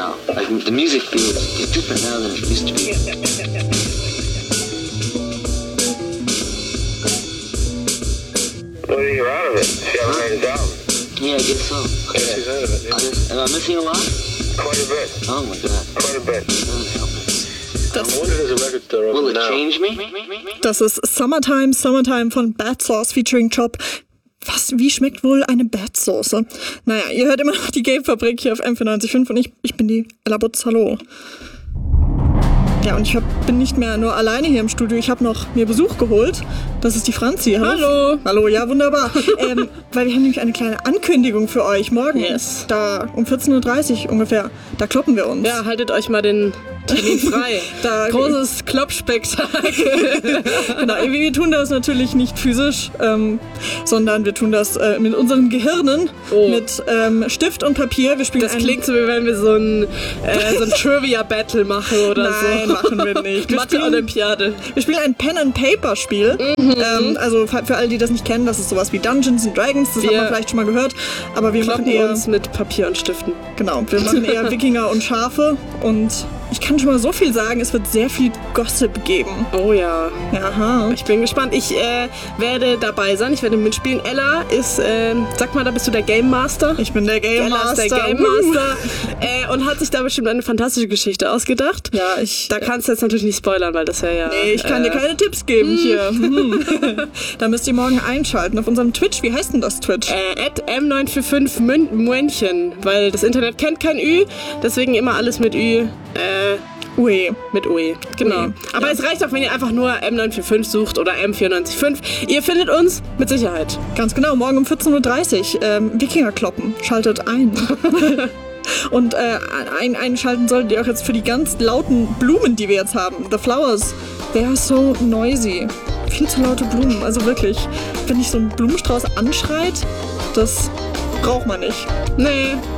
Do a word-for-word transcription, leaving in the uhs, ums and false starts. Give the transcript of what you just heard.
now. Like, the music feels different now than it used to be. What are you out of it? She hasn't made it down. Yeah, I guess so. Yeah, she's out of it. Yeah. I just, am I missing a lot? Quite a bit. Oh my god. Quite a bit. Das, I wonder if there's a record store Will open it now. change me? das ist Summertime, Summertime von Bad Sauce featuring Chop. Was, wie schmeckt wohl eine Bad Sauce? Naja, ihr hört immer noch die Game-Fabrik hier auf M vierundneunzig Komma fünf und ich, ich bin die Ella Butz. Hallo. Ja, und ich hab, bin nicht mehr nur alleine hier im Studio. Ich habe noch mir Besuch geholt. Das ist die Franzi. Hallo. Hallo, ja, wunderbar. ähm, weil wir haben nämlich eine kleine Ankündigung für euch. Morgen, Yes. da um vierzehn Uhr dreißig ungefähr, da kloppen wir uns. Ja, haltet euch mal den Termin frei. Da- Großes Kloppspektakel. Genau, wir tun das natürlich nicht physisch, ähm, sondern wir tun das äh, mit unseren Gehirnen, Oh. mit ähm, Stift und Papier. Wir spielen Das ein- klingt so, wie wenn wir so ein, äh, so ein Trivia-Battle machen oder Nein, so. machen wir nicht. Wir spielen, Mathe-Olympiade. wir spielen ein Pen-and-Paper-Spiel. Mhm. Ähm, also für für alle, die das nicht kennen, das ist sowas wie Dungeons and Dragons. Das Wir hat man vielleicht schon mal gehört. Aber wir machen Kloppen eher, uns mit Papier und Stiften. genau, wir machen eher Wikinger und Schafe. Und ich kann schon mal so viel sagen, es wird sehr viel Gossip geben. Oh ja. Aha. Ich bin gespannt. Ich äh, werde dabei sein. Ich werde mitspielen. Ella ist, äh, sag mal, da bist du der Game Master. Ich bin der Game Ella Master. ist der Game Master äh, und hat sich da bestimmt eine fantastische Geschichte ausgedacht. Ja, ich... Da kannst du jetzt natürlich nicht spoilern, weil das wäre ja... Nee, ich kann dir keine Tipps geben hier. Hm. Da müsst ihr morgen einschalten auf unserem Twitch. Wie heißt denn das Twitch? Äh, at M neun vier fünf Mün- München, weil das Internet kennt kein Ü, deswegen immer alles mit Ü, äh, Ue. mit U E. Genau. Ui, Aber ja. es reicht auch, wenn ihr einfach nur M neun vier fünf sucht oder M vierundneunzig Komma fünf. Ihr findet uns mit Sicherheit. Ganz genau, morgen um vierzehn Uhr dreißig. Ähm, Wikinger kloppen. Schaltet ein. Und äh, ein, einschalten solltet ihr auch jetzt für die ganz lauten Blumen, die wir jetzt haben. The Flowers, they are so noisy. Viel zu laute Blumen. Also wirklich, wenn dich so ein Blumenstrauß anschreit, das braucht man nicht. Nee,